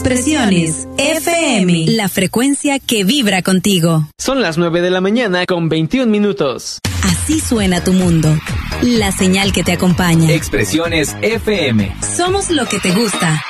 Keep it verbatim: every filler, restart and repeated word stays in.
Expresiones F M, la frecuencia que vibra contigo. Son las nueve de la mañana con veintiún minutos. Así suena tu mundo. La señal que te acompaña. Expresiones F M. Somos lo que te gusta.